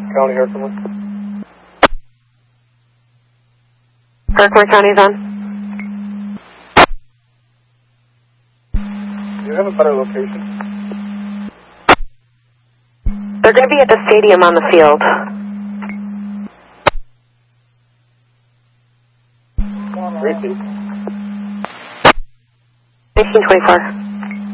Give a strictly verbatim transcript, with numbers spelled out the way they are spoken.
County, Herkimer. Herkimer County's on. Do you have a better location? They're going to be at the stadium on the field. Repeat. nineteen twenty-four.